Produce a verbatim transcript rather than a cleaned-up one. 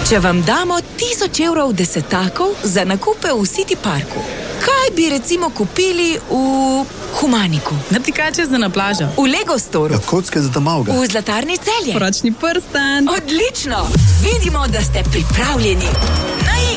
Če vam damo tisoč evrov desetakov za nakupe v City Parku, kaj bi recimo kupili v Humaniku? Natikače za na plažo. V Lego Storu. Ja, kocke za domavga. V Zlatarni Celje. Poročni prstan. Odlično! Vidimo, da ste pripravljeni.